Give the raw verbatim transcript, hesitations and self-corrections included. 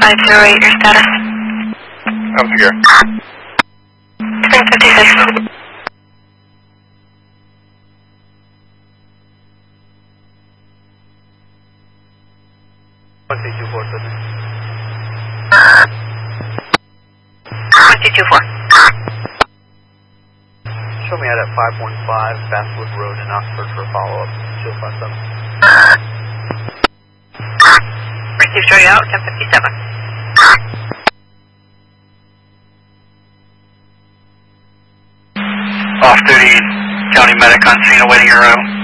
five zero eight, your status? I'm secure. ten fifty-six. twenty-two four seven. twenty-two four. Show me out at five one five Basswood Road in Oxford for follow-up. two five seven. Receive, show you out, ten fifty-seven. Off-duty county medic on scene awaiting your room.